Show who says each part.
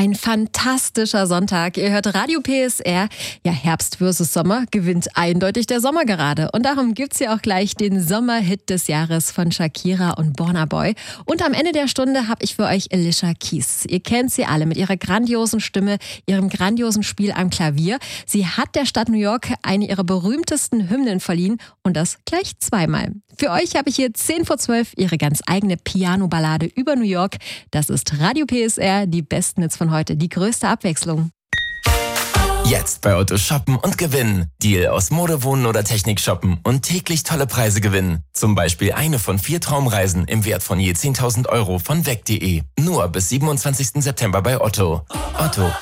Speaker 1: Ein fantastischer Sonntag. Ihr hört Radio PSR. Ja, Herbst versus Sommer gewinnt eindeutig der Sommer gerade. Und darum gibt's ja auch gleich den Sommerhit des Jahres von Shakira und Burna Boy. Und am Ende der Stunde habe ich für euch Alicia Keys. Ihr kennt sie alle mit ihrer grandiosen Stimme, ihrem grandiosen Spiel am Klavier. Sie hat der Stadt New York eine ihrer berühmtesten Hymnen verliehen und das gleich zweimal. Für euch habe ich hier 10 vor 12 ihre ganz eigene Piano-Ballade über New York. Das ist Radio PSR, die besten Hits von heute, die größte Abwechslung.
Speaker 2: Jetzt bei Otto shoppen und gewinnen. Deal aus Mode, Wohnen oder Technik shoppen und täglich tolle Preise gewinnen. Zum Beispiel eine von 4 Traumreisen im Wert von je 10.000 € von weg.de. Nur bis 27. September bei Otto. Otto,